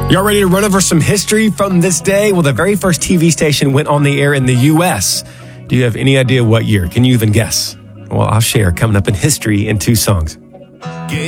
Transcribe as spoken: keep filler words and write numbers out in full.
Y'all ready to run over some history from this day? Well, the very first T V station went on the air in the U S. Do you have any idea what year? Can you even guess? Well, I'll share coming up in history in two songs.